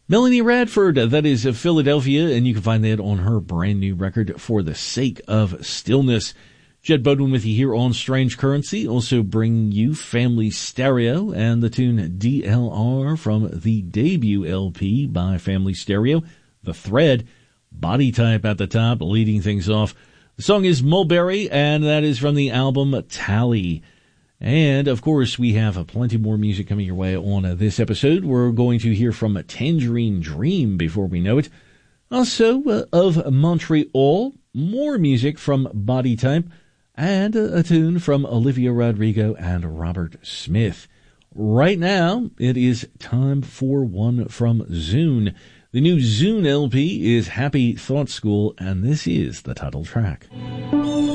Melanie Radford, that is Philadelphia, and you can find that on her brand new record, For the Sake of Stillness. Jed Bodwin with you here on Strange Currency, also bringing you Family Stereo and the tune DLR from the debut LP by Family Stereo, The Thread, Body Type at the top, leading things off. The song is Mulberry, and that is from the album Tally. And, of course, we have plenty more music coming your way on this episode. We're going to hear from Tangerine Dream before we know it. Also, of Montreal, more music from Body Type, and a tune from Olivia Rodrigo and Robert Smith. Right now, it is time for one from Zune. The new Zune LP is Happy Thought School, and this is the title track.